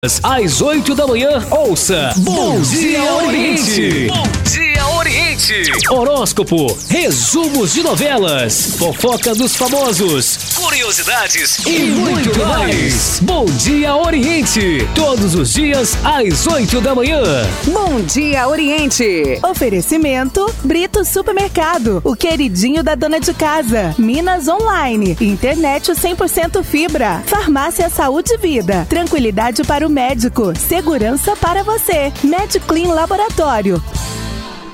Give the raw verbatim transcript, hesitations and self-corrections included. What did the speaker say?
Às oito da manhã, ouça Bom Dia Oriente. Bom Dia Oriente. Horóscopo, resumos de novelas, fofoca dos famosos, curiosidades e muito mais. Bom Dia Oriente. Todos os dias às oito da manhã. Bom Dia Oriente. Oferecimento Brito Supermercado, o queridinho da dona de casa. Minas Online, internet cem por cento fibra. Farmácia Saúde e Vida, tranquilidade para o médico, segurança para você. MedClean Laboratório.